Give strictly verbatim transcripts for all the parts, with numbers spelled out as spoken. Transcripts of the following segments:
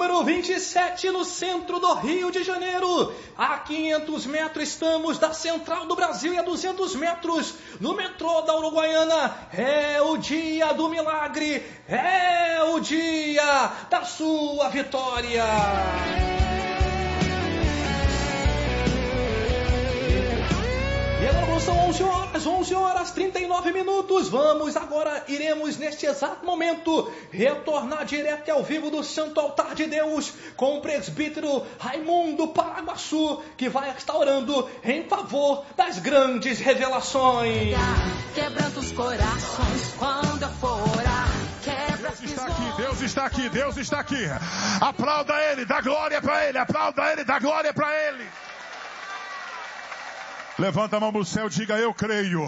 número vinte e sete, no centro do Rio de Janeiro. A quinhentos metros estamos da Central do Brasil e a duzentos metros no metrô da Uruguaiana. É o dia do milagre, é o dia da sua vitória. São onze horas, onze horas, trinta e nove minutos. Vamos agora, iremos neste exato momento retornar direto ao vivo do Santo Altar de Deus com o presbítero Raimundo Paraguaçu, que vai estar orando em favor das grandes revelações. Quebrando os corações quando eu for orar. Deus está aqui, Deus está aqui, Deus está aqui. Aplauda Ele, dá glória para Ele, aplauda Ele, dá glória para Ele. Levanta a mão para o céu e diga: eu creio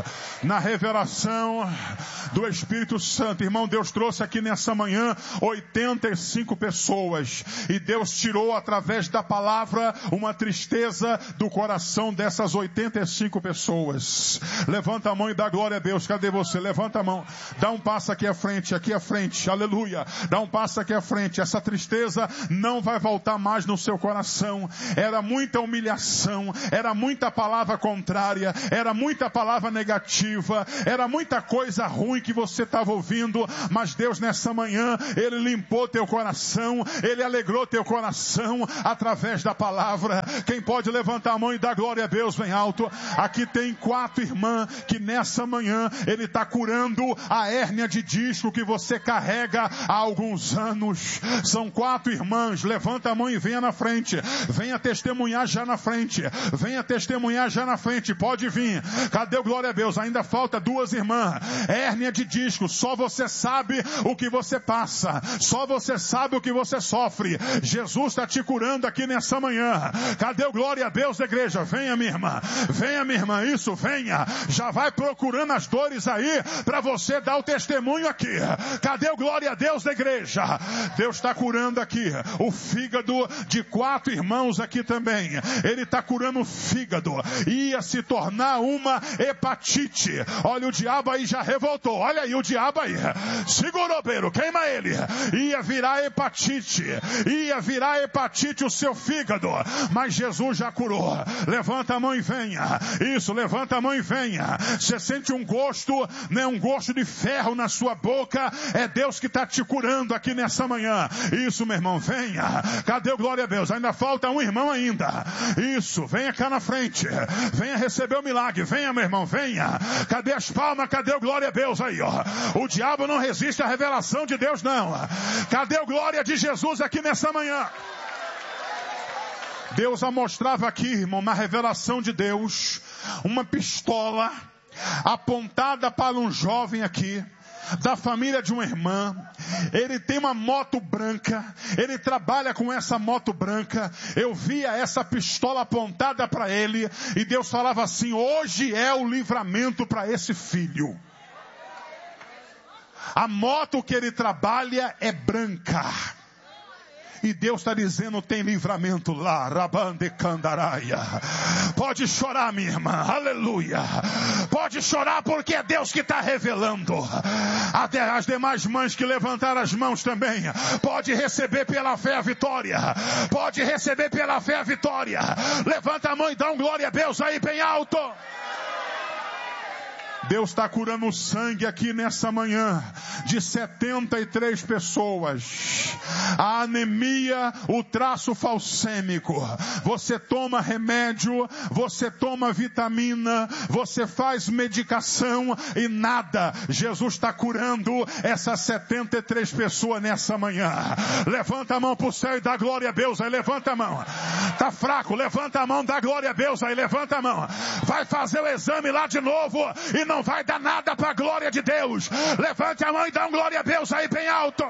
na revelação do Espírito Santo. Irmão, Deus trouxe aqui nessa manhã oitenta e cinco pessoas. E Deus tirou através da palavra uma tristeza do coração dessas oitenta e cinco pessoas. Levanta a mão e dá glória a Deus. Cadê você? Levanta a mão. Dá um passo aqui à frente, aqui à frente. Aleluia. Dá um passo aqui à frente. Essa tristeza não vai voltar mais no seu coração. Era muita humilhação. Era muita palavra contrária, era muita palavra negativa, era muita coisa ruim que você estava ouvindo, mas Deus nessa manhã, Ele limpou teu coração, Ele alegrou teu coração através da palavra. Quem pode levantar a mão e dar glória a Deus bem alto? Aqui tem quatro irmãs que nessa manhã Ele está curando a hérnia de disco que você carrega há alguns anos. São quatro irmãs. Levanta a mão e venha na frente, venha testemunhar já na frente, venha testemunhar já na frente, pode vir. Cadê o glória a Deus? Ainda falta duas irmãs. Hérnia de disco, só você sabe o que você passa, só você sabe o que você sofre. Jesus está te curando aqui nessa manhã. Cadê o glória a Deus, igreja? Venha, minha irmã, venha, minha irmã, isso, venha. Já vai procurando as dores aí para você dar o testemunho aqui. Cadê o glória a Deus da igreja? Deus está curando aqui o fígado de quatro irmãos aqui também. Ele está curando o fígado. Ia se tornar uma hepatite. Olha, o diabo aí já revoltou. Olha aí o diabo aí. Segurou, Pedro, queima ele. Ia virar hepatite. Ia virar hepatite o seu fígado. Mas Jesus já curou. Levanta a mão e venha. Isso, levanta a mão e venha. Você sente um gosto, né? Um gosto de ferro na sua boca. É Deus que está te curando aqui nessa manhã. Isso, meu irmão, venha. Cadê o glória a Deus? Ainda falta um irmão ainda. Isso, venha cá na frente. Venha receber o milagre. Venha, meu irmão, venha. Cadê as palmas? Cadê o glória a Deus aí, ó? O diabo não resiste à revelação de Deus, não. Cadê o glória de Jesus aqui nessa manhã? Deus a mostrava aqui, irmão, na revelação de Deus, uma pistola apontada para um jovem aqui, da família de uma irmã. Ele tem uma moto branca, ele trabalha com essa moto branca. Eu via essa pistola apontada para ele e Deus falava assim: hoje é o livramento para esse filho. A moto que ele trabalha é branca. E Deus está dizendo: tem livramento lá, Rabande Candaraia. Pode chorar, minha irmã, aleluia. Pode chorar porque é Deus que está revelando. Até as demais mães que levantaram as mãos também, pode receber pela fé a vitória. Pode receber pela fé a vitória. Levanta a mão e dá um glória a Deus aí bem alto. Deus está curando o sangue aqui nessa manhã de setenta e três pessoas. A anemia, o traço falcêmico. Você toma remédio, você toma vitamina, você faz medicação e nada. Jesus está curando essas setenta e três pessoas nessa manhã. Levanta a mão para o céu e dá glória a Deus aí, levanta a mão. Tá fraco, levanta a mão, dá glória a Deus aí, levanta a mão. Vai fazer o exame lá de novo e não vai dar nada para a glória de Deus. Levante a mão e dá um glória a Deus aí bem alto.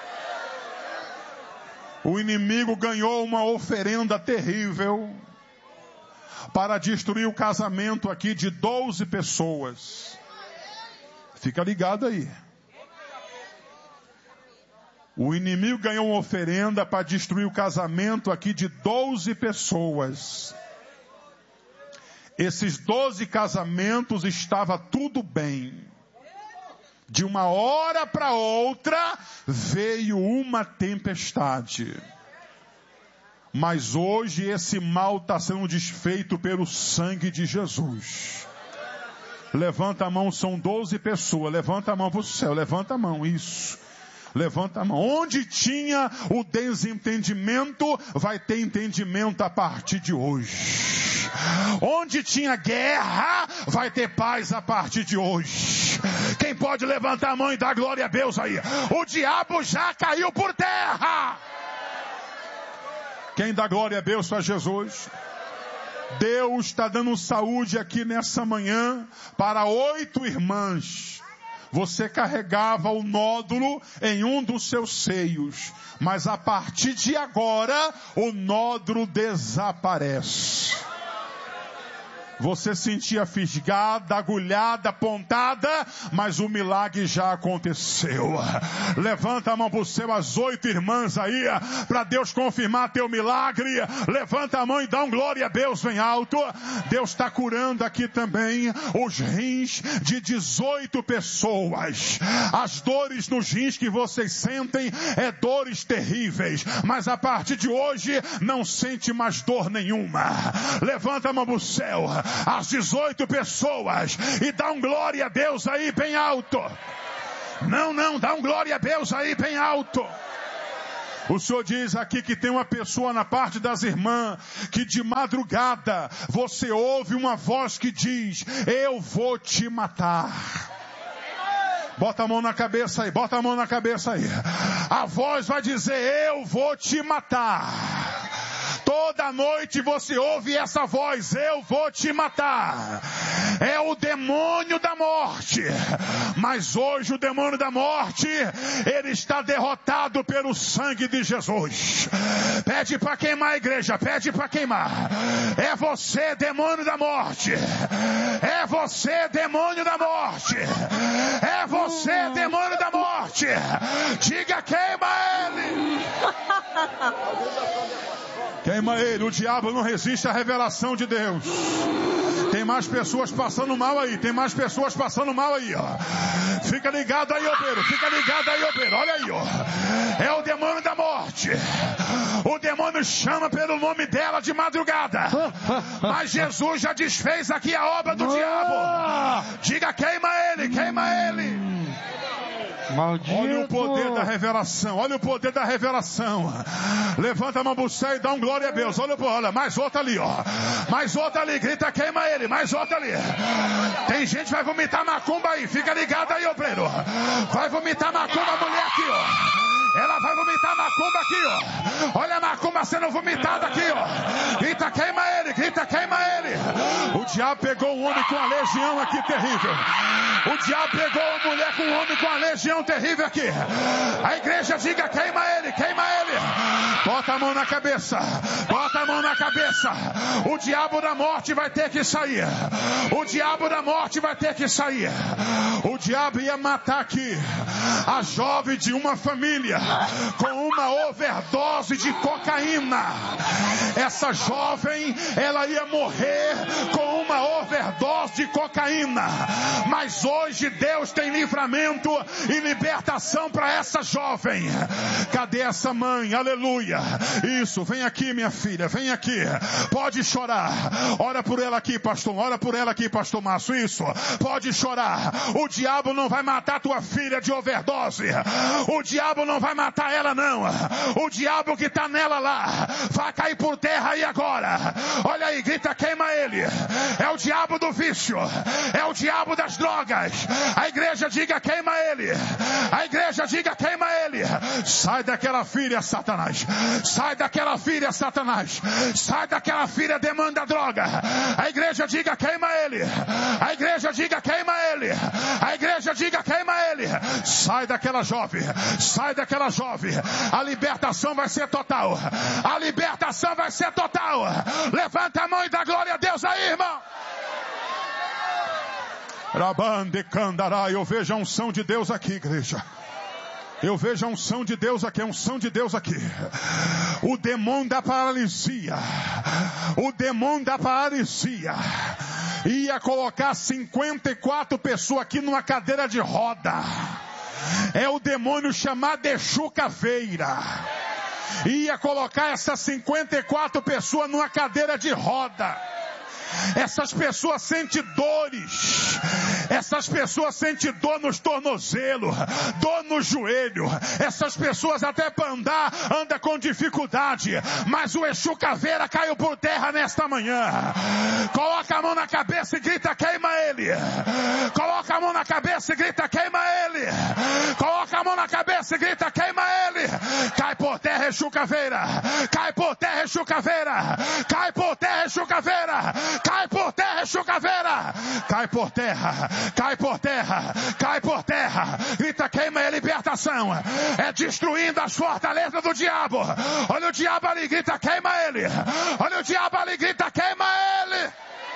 O inimigo ganhou uma oferenda terrível para destruir o casamento aqui de doze pessoas. Fica ligado aí. O inimigo ganhou uma oferenda para destruir o casamento aqui de doze pessoas. Esses doze casamentos estava tudo bem. De uma hora para outra, veio uma tempestade. Mas hoje esse mal está sendo desfeito pelo sangue de Jesus. Levanta a mão, são doze pessoas. Levanta a mão para o céu, levanta a mão, isso. Levanta a mão. Onde tinha o desentendimento, vai ter entendimento a partir de hoje. Onde tinha guerra, vai ter paz a partir de hoje. Quem pode levantar a mão e dar glória a Deus aí? O diabo já caiu por terra. Quem dá glória a Deus para Jesus? Deus está dando saúde aqui nessa manhã para oito irmãs. Você carregava o nódulo em um dos seus seios, mas a partir de agora o nódulo desaparece. Você sentia fisgada, agulhada, pontada, mas o milagre já aconteceu. Levanta a mão para o céu, as oito irmãs aí, para Deus confirmar teu milagre. Levanta a mão e dá um glória a Deus bem alto. Deus está curando aqui também os rins de dezoito pessoas. As dores nos rins que vocês sentem é dores terríveis, mas a partir de hoje não sente mais dor nenhuma. Levanta a mão para o céu, as dezoito pessoas, e dá um glória a Deus aí bem alto. Não, não, dá um glória a Deus aí bem alto. O Senhor diz aqui que tem uma pessoa na parte das irmãs que de madrugada você ouve uma voz que diz: eu vou te matar. Bota a mão na cabeça aí, bota a mão na cabeça aí. A voz vai dizer: eu vou te matar. Toda noite você ouve essa voz: eu vou te matar. É o demônio da morte. Mas hoje o demônio da morte, ele está derrotado pelo sangue de Jesus. Pede para queimar a igreja, pede para queimar. É você, demônio da morte. É você, demônio da morte. É você, demônio da morte. Diga: queima ele. Queima ele. O diabo não resiste à revelação de Deus. Tem mais pessoas passando mal aí. Tem mais pessoas passando mal aí, ó. Fica ligado aí, obreiro. Fica ligado aí, obreiro. Olha aí, ó. É o demônio da morte. O demônio chama pelo nome dela de madrugada. Mas Jesus já desfez aqui a obra do diabo. Diga: queima ele, queima ele. Maldito. Olha o poder da revelação, olha o poder da revelação. Levanta a mão pro céu e dá um glória a Deus. Olha, olha, mais outra ali, ó. Mais outra ali, grita: queima ele, mais outra ali. Tem gente que vai vomitar macumba aí, fica ligado aí, obreiro. Vai vomitar macumba a mulher aqui, ó. Ela vai vomitar macumba aqui, ó. Olha a macumba sendo vomitada aqui, ó. Grita: queima ele, grita: queima ele. O diabo pegou um homem com a legião aqui terrível. O diabo pegou uma mulher com um homem com a legião terrível aqui. A igreja diga: queima ele, queima ele. Bota a mão na cabeça, bota a mão na cabeça. O diabo da morte vai ter que sair. O diabo da morte vai ter que sair. O diabo ia matar aqui a jovem de uma família com uma overdose de cocaína. Essa jovem, ela ia morrer com uma overdose de cocaína. Mas hoje Deus tem livramento e libertação para essa jovem. Cadê essa mãe? Aleluia. Isso, vem aqui, minha filha, vem aqui. Pode chorar. Ora por ela aqui, pastor. Ora por ela aqui, pastor Márcio. Isso, pode chorar. O diabo não vai matar tua filha de overdose. O diabo não vai matar ela, não. O diabo que está nela lá vai cair por terra aí agora. Olha aí, grita: queima ele. É o diabo do vício. É o diabo das drogas. A igreja diga: queima ele. A igreja diga: queima ele. Sai daquela filha, Satanás. Sai daquela filha, Satanás. Sai daquela filha, demanda droga. A igreja diga: queima ele. A igreja diga: queima ele. A igreja diga: queima ele. Sai daquela jovem. Sai daquela jovem. A libertação vai ser total. A libertação vai ser total. Levanta a mão e dá glória a Deus aí, irmão. Rabande Candará, eu vejo a unção de Deus aqui, igreja. Eu vejo a unção de Deus aqui, a unção de Deus aqui. O demônio da paralisia, o demônio da paralisia ia colocar cinquenta e quatro pessoas aqui numa cadeira de roda. É o demônio chamado Exu Caveira. Ia colocar essas cinquenta e quatro pessoas numa cadeira de roda. Essas pessoas sentem dores. Essas pessoas sentem dor nos tornozelos, dor no joelho. Essas pessoas até para andar, anda com dificuldade. Mas o Exu Caveira caiu por terra nesta manhã. Coloca a mão na cabeça e grita, queima ele. Coloca a mão na cabeça e grita, queima ele. Coloca a mão na cabeça e grita, queima ele. Cai por terra, Exu Caveira. Cai por terra, Exu Caveira. Cai por terra, Exu Caveira. Cai por terra, Exu Caveira. Cai por terra. Cai por terra, cai por terra, grita, queima é libertação, é destruindo as fortalezas do diabo. Olha o diabo ali, grita, queima ele. Olha o diabo ali, grita, queima ele.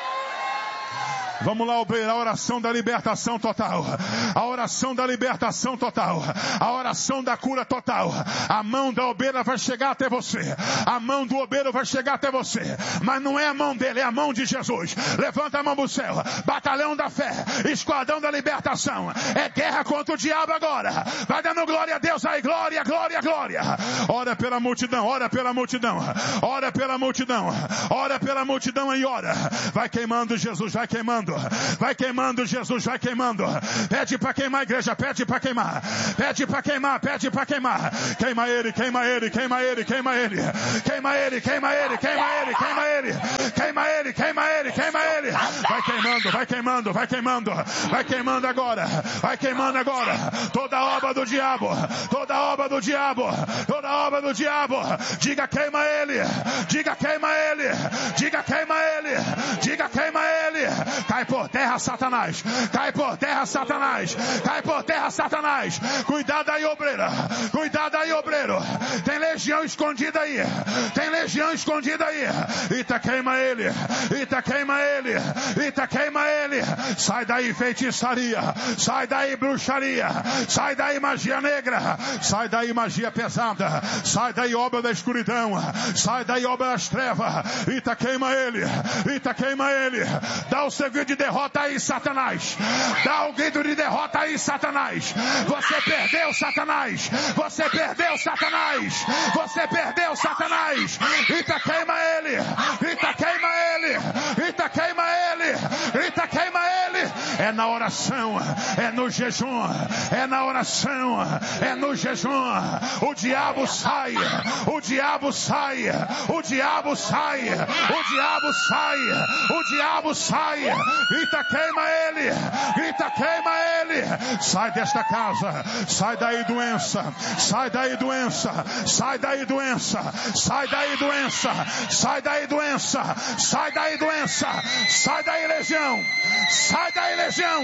Vamos lá, obreiro, a oração da libertação total. A oração da libertação total. A oração da cura total. A mão da ovelha vai chegar até você. A mão do obreiro vai chegar até você. Mas não é a mão dele, é a mão de Jesus. Levanta a mão pro céu. Batalhão da fé. Esquadrão da libertação. É guerra contra o diabo agora. Vai dando glória a Deus aí. Glória, glória, glória. Ora pela multidão, ora pela multidão. Ora pela multidão. Ora pela multidão aí, ora. Vai queimando, Jesus, vai queimando. Vai queimando, Jesus, vai queimando. Pede para queimar, igreja, pede para queimar. Pede para queimar, pede para queimar. Queima ele, queima ele, queima ele, queima ele. Queima ele, queima ele, queima ele, queima ele. Queima ele, queima ele, queima ele. Vai queimando, vai queimando, vai queimando. Vai queimando agora. Vai queimando agora. Toda obra do diabo. Toda obra do diabo. Toda obra do diabo. Diga queima ele. Diga queima ele. Diga queima ele. Diga queima ele. Cai por terra, Satanás. Cai por terra, Satanás. Cai por terra, Satanás. Cuidado aí, obreira. Cuidado aí, obreiro. Tem legião escondida aí. Tem legião escondida aí. Eita, queima ele. Eita, queima ele. Eita, queima ele. Sai daí, feitiçaria. Sai daí, bruxaria. Sai daí, magia negra. Sai daí, magia pesada. Sai daí, obra da escuridão. Sai daí, obra das trevas. Eita, queima ele. Eita, queima ele. Dá o seu grito de derrota aí, Satanás. Dá o grito de derrota aí, Satanás. Você perdeu, Satanás. Você perdeu, Satanás. Você perdeu, Satanás. Eita, queima ele. Eita, queima ele. Eita, queima ele. Eita, queima ele. É na oração. É no jejum. É na oração. É no jejum. O diabo sai. O diabo sai. O diabo sai. O diabo sai. O diabo sai. Grita, queima ele. Grita, queima ele. Sai desta casa. Sai daí, doença. Sai daí, doença. Sai daí, doença. Sai daí, doença. Sai daí, doença. Sai daí, doença. Sai daí, legião. Sai daí, legião.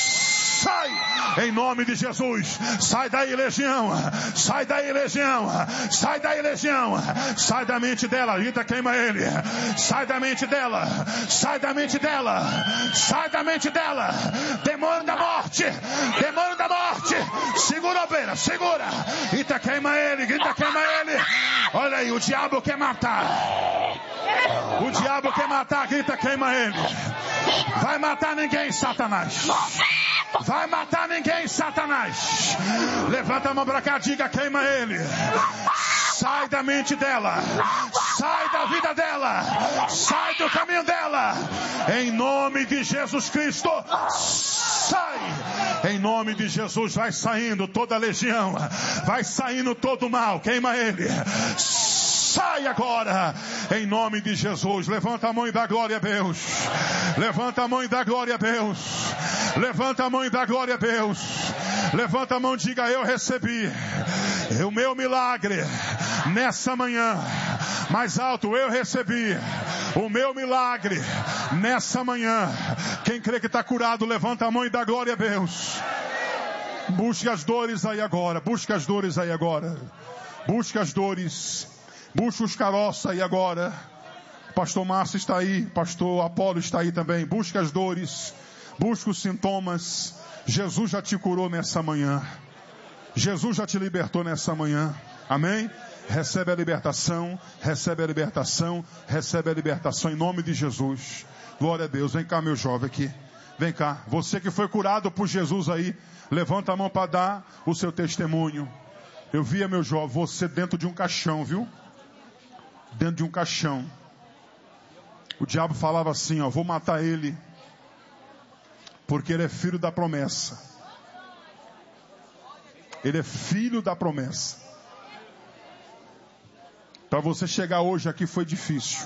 Sai, em nome de Jesus. Sai daí, legião. Sai daí, legião. Sai daí, legião. Sai da mente dela. Grita, queima ele. Sai da mente dela. Sai da mente dela. Sai da mente dela. Demônio da morte. Demônio da morte. Segura a beira. Segura. Grita, queima ele. Grita, queima ele. Olha aí, o diabo quer matar. O diabo quer matar. Grita, queima ele. Vai matar ninguém, Satanás. Vai matar ninguém, Satanás. Levanta a mão pra cá, diga, queima ele. Sai da mente dela. Sai da vida dela. Sai do caminho dela. Em nome de Jesus Cristo. Sai. Em nome de Jesus, vai saindo toda a legião. Vai saindo todo o mal. Queima ele. Sai agora, em nome de Jesus. Levanta a mão e dá glória a Deus. Levanta a mão e dá glória a Deus. Levanta a mão e dá glória a Deus. Levanta a mão e diga, eu recebi o meu milagre nessa manhã. Mais alto, eu recebi o meu milagre nessa manhã. Quem crê que está curado, levanta a mão e dá glória a Deus. Busque as dores aí agora. Busque as dores aí agora. Busque as dores. Busque os caroços aí agora. Pastor Márcio está aí. Pastor Apolo está aí também. Busque as dores. Busque os sintomas. Jesus já te curou nessa manhã. Jesus já te libertou nessa manhã. Amém? Recebe a libertação, recebe a libertação, recebe a libertação em nome de Jesus. Glória a Deus. Vem cá, meu jovem aqui. Vem cá. Você que foi curado por Jesus aí, levanta a mão para dar o seu testemunho. Eu via, meu jovem, você dentro de um caixão, viu? Dentro de um caixão. O diabo falava assim, ó, vou matar ele, porque ele é filho da promessa. Ele é filho da promessa. Para você chegar hoje aqui foi difícil.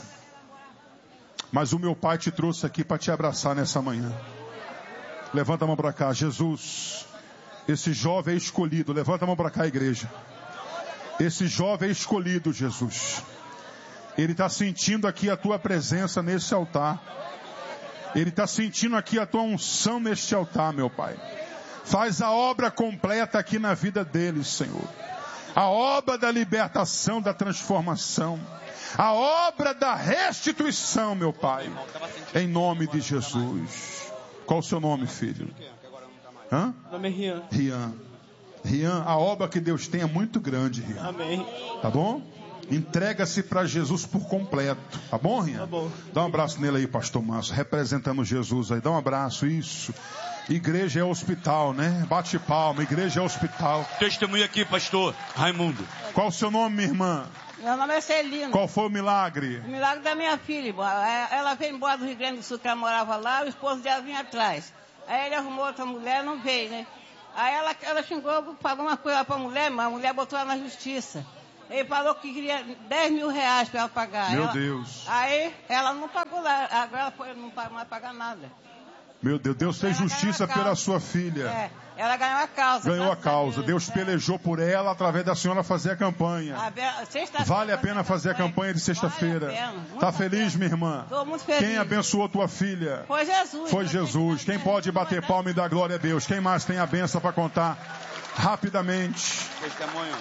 Mas o meu pai te trouxe aqui para te abraçar nessa manhã. Levanta a mão para cá. Jesus, esse jovem é escolhido. Levanta a mão para cá, igreja. Esse jovem é escolhido, Jesus. Ele está sentindo aqui a tua presença nesse altar. Ele está sentindo aqui a tua unção neste altar, meu Pai. Faz a obra completa aqui na vida dele, Senhor. A obra da libertação, da transformação. A obra da restituição, meu Pai. Em nome de Jesus. Qual o seu nome, filho? Hã? Meu nome é Rian. Rian. Rian, a obra que Deus tem é muito grande, Rian. Amém. Tá bom? Entrega-se para Jesus por completo. Tá bom, Rian? Tá bom. Dá um abraço nele aí, pastor Márcio. Representando Jesus aí. Dá um abraço, isso. Igreja é hospital, né? Bate palma, igreja é hospital. Testemunha aqui, pastor Raimundo. Qual o seu nome, minha irmã? Meu nome é Celina. Qual foi o milagre? O milagre da minha filha. Ela veio embora do Rio Grande do Sul, que ela morava lá, o esposo dela vinha atrás. Aí ele arrumou outra mulher, não veio, né? Aí ela, ela xingou, pagou uma coisa para a mulher, mas a mulher botou ela na justiça. Ele falou que queria dez mil reais para ela pagar. Meu ela, Deus. Aí ela não pagou lá, agora ela foi, não vai mais pagar nada. Meu Deus, Deus fez justiça pela sua filha. É, ela ganhou a causa. Ganhou a causa. Deus pelejou por ela através da senhora fazer a campanha. Vale a pena fazer a campanha de sexta-feira. Tá feliz, minha irmã? Estou muito feliz. Quem abençoou tua filha? Foi Jesus. Foi Jesus. Quem pode bater palma e dar glória a Deus? Quem mais tem a benção para contar? Rapidamente. Testemunho.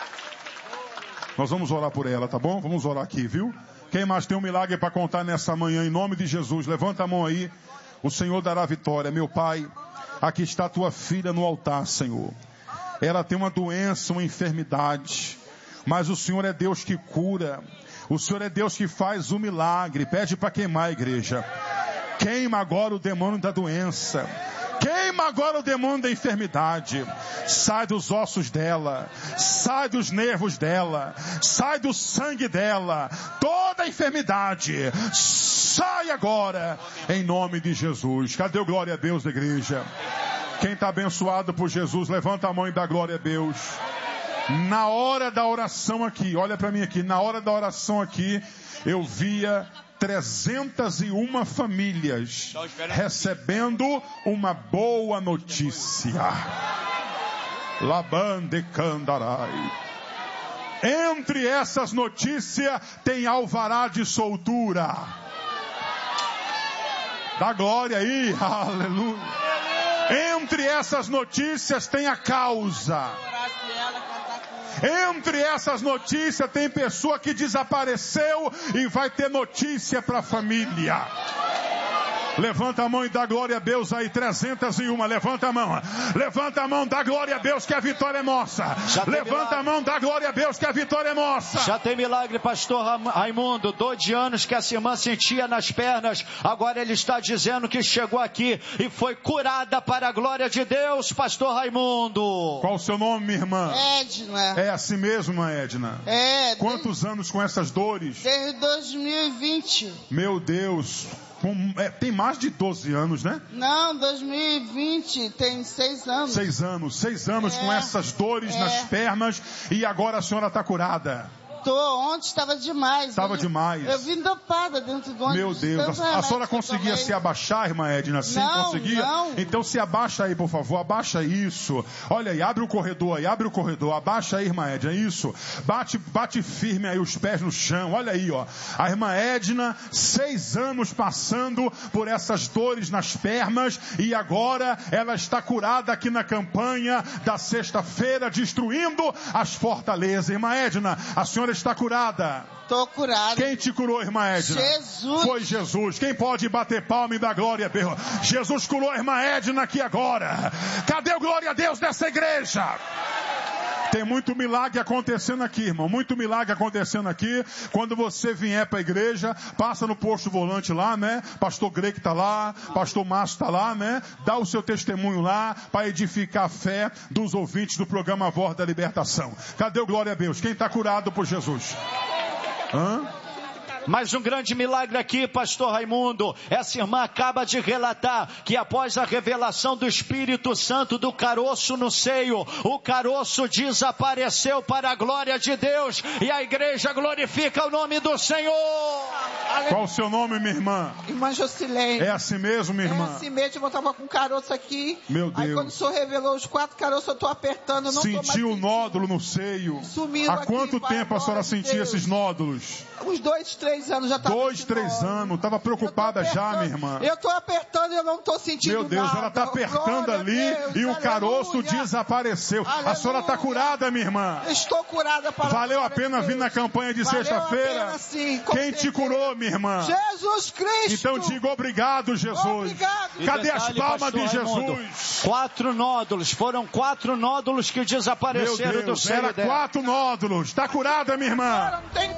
Nós vamos orar por ela, tá bom? Vamos orar aqui, viu? Quem mais tem um milagre para contar nessa manhã, em nome de Jesus? Levanta a mão aí. O Senhor dará vitória. Meu Pai, aqui está a tua filha no altar, Senhor. Ela tem uma doença, uma enfermidade. Mas o Senhor é Deus que cura. O Senhor é Deus que faz o milagre. Pede para queimar a igreja. Queima agora o demônio da doença. Queima agora o demônio da enfermidade. Sai dos ossos dela. Sai dos nervos dela. Sai do sangue dela. Toda a enfermidade. Sai agora. Em nome de Jesus. Cadê o glória a Deus da igreja? Quem está abençoado por Jesus, levanta a mão e dá glória a Deus. Na hora da oração aqui, olha para mim aqui. Na hora da oração aqui, eu via trezentas e uma famílias recebendo uma boa notícia. Labande Candarai. Entre essas notícias tem alvará de soltura. Dá glória aí, aleluia. Entre essas notícias tem a causa. Entre essas notícias tem pessoa que desapareceu e vai ter notícia para a família. Levanta a mão e dá glória a Deus aí, trezentas e uma, levanta a mão, levanta a mão, dá glória a Deus que a vitória é nossa, levanta a mão, dá glória a Deus que a vitória é nossa. Já tem milagre, pastor Raimundo, doze anos que essa irmã sentia nas pernas, agora ele está dizendo que chegou aqui e foi curada para a glória de Deus, pastor Raimundo. Qual o seu nome, minha irmã? Edna. É assim mesmo, Edna? É. Quantos desde... anos com essas dores? Desde dois mil e vinte. Meu Deus. Com, é, tem mais de doze anos, né? Não, dois mil e vinte, tem seis anos. Seis anos, seis anos é, com essas dores é. nas pernas e agora a senhora está curada. Tô, ontem estava demais. Estava demais. Eu vim dopada dentro do ônibus. Meu Deus, a, a senhora conseguia se abaixar, irmã Edna? Sim, não, conseguia? Não. Então se abaixa aí, por favor, abaixa isso. Olha aí, abre o corredor aí, abre o corredor, abaixa aí, irmã Edna, isso. Bate, bate firme aí os pés no chão, olha aí, ó. A irmã Edna, seis anos passando por essas dores nas pernas e agora ela está curada aqui na campanha da sexta-feira, destruindo as fortalezas. Irmã Edna, a senhora está curada. Estou curada. Quem te curou, irmã Edna? Jesus. Foi Jesus. Quem pode bater palma e dar glória a Deus? Jesus curou a irmã Edna aqui agora. Cadê o glória a Deus dessa igreja? Tem muito milagre acontecendo aqui, irmão. Muito milagre acontecendo aqui. Quando você vier para a igreja, passa no posto volante lá, né? Pastor Greg está lá, Pastor Márcio está lá, né? Dá o seu testemunho lá para edificar a fé dos ouvintes do programa Voz da Libertação. Cadê o glória a Deus? Quem está curado por Jesus? Hã? Mais um grande milagre aqui, pastor Raimundo. Essa irmã acaba de relatar que após a revelação do Espírito Santo do caroço no seio, o caroço desapareceu para a glória de Deus e a igreja glorifica o nome do Senhor. Qual o seu nome, minha irmã? Irmã Jocilene. É assim mesmo, minha irmã? É assim mesmo, eu estava com caroço aqui. Meu Deus. Aí quando o senhor revelou os quatro caroços, eu estou apertando, eu não tô mais Sentiu o sentindo. nódulo no seio. Sumiu Há aqui, quanto vai, tempo a senhora glória de sentia Deus. esses nódulos? Uns dois, três anos já estava. Dois, três anos. Estava preocupada já, minha irmã. Eu estou apertando e eu não estou sentindo nada. Meu Deus, nada. ela está apertando Glória a ali Deus, e o aleluia. caroço desapareceu. Aleluia. A senhora está curada, minha irmã. Estou curada para Valeu a glória de pena Deus. vir na campanha de Valeu sexta-feira? a pena, sim, com Quem certeza. te curou, minha irmã? Jesus Cristo. Então diga obrigado, Jesus. Obrigado. Cadê as Detalhe, palmas pastor de Raimundo, Jesus? Quatro nódulos, foram quatro nódulos que Meu desapareceram do Deus, seio era dela. quatro nódulos. Está curada, minha irmã? Não tem